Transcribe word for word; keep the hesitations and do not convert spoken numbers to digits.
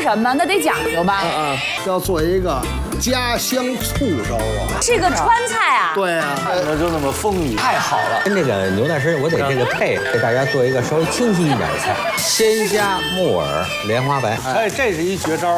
什么？那得讲究吧？ 啊啊，要做一个家乡醋烧肉。 是个川菜啊。 对啊， 那就那么丰腴，太好了。 跟这个牛大师，我得这个配，给大家做一个稍微清新一点的菜，鲜虾、木耳、莲花白。 哎，这是一绝招。